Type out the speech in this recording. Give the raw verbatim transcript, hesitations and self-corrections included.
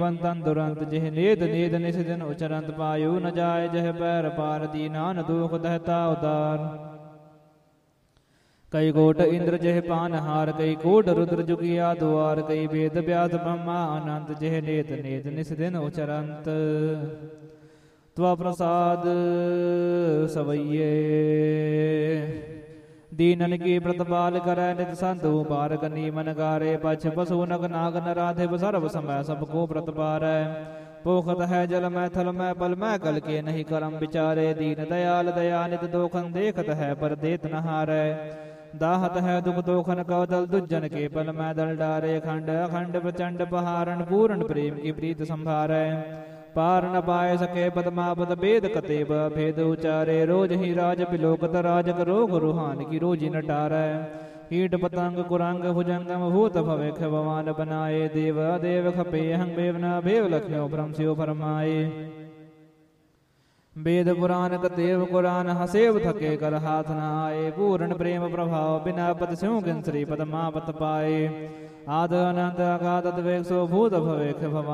ਬੰਤਨ ਦੁਰੰਤ ਜਿਹ ਨੇਦ ਨੇਦ ਨਿਸ ਦਿਨ ਉਚਰੰਤ ਪਾਯੂ ਨ ਜਾਏ ਜਹ ਪੈਰ ਪਾਰ ਦੀਨਾਨ ਦੁਖ ਦਹਤਾ ਉਦਾਰ ਕਈ ਕੋਟ ਇੰਦਰ ਜਿਹ ਪਾਨਹਾਰ ਕਈ ਕੋਟ ਰੁਦਰ ਜੁਗਿਆ ਦੁਆਰ ਕਈ ਵੇਦ ਵਿਆਸ ਬ੍ਰਹਮਾ ਅਨੰਤ ਜਿਹ ਨੇਦ ਨੇਦ ਨਿਸ ਦਿਨ ਉਚਰੰਤ ਤਵਾ ਪ੍ਰਸਾਦ ਸਵਈਏ ਦੀਨਨ ਕੀ ਪ੍ਰਤਪਾਲ ਕਰੈ ਨਿਤ ਸੰਤੂ ਪਾਰ ਕਨੀ ਮਨ ਗਾਰੇ ਪਛ ਪਸੂ ਨਗ ਨਾਗ ਨਰਾਧਿ ਸਰਬ ਸਮੈ ਸਭ ਕੋ ਪ੍ਰਤਪਾਰੈ पोखत है जल मैं थल मैं पल मैं कल के नहीं करम विचारे दीन दयाल दया नित दोखन देखत है पर देत न हारै दाहत है दुख दोखन कौदल दुज्जन के पल मैं दल डारे खंड अखंड प्रचंड पहारण पूर्ण प्रेम की प्रीत संभारै पार न पाए सके पदमापद वेद कतेब भेद उचारे रोज ही राज बिलोकत राजक रोग रूहान की रोजी नटारै कीट पतंग कुरंग भुजंगम भूत भविख भवान बनाए देव देव खपे हंग बेवना भेव लख्यो भ्रम स्यो फरमाए वेद पुराण कतेव कुरान हसेव थके कर हाथ न आए पूर्ण प्रेम प्रभाव बिना पद स्यों किन श्री पद मापत पाए आद अनंत अगाध द्वेक सो भूत भविख भवान